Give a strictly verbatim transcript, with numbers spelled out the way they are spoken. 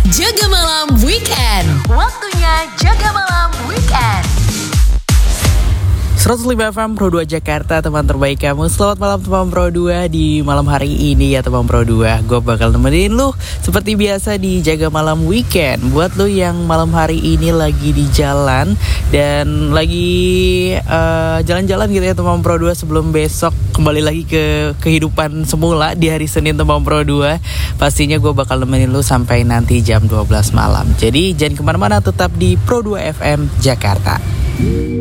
Jaga Malam Weekend. Waktunya Jaga Malam Weekend. seratus lima F M Pro dua Jakarta, teman terbaik kamu. Selamat malam teman Pro dua di malam hari ini ya teman Pro dua. Gue bakal nemenin lu seperti biasa di Jaga Malam Weekend. Buat lu yang malam hari ini lagi di jalan dan lagi uh, jalan-jalan gitu ya teman Pro dua, sebelum besok kembali lagi ke kehidupan semula di hari Senin teman Pro dua. Pastinya gue bakal nemenin lu sampai nanti jam dua belas malam. Jadi jangan kemana-mana, tetap di Pro dua F M Jakarta.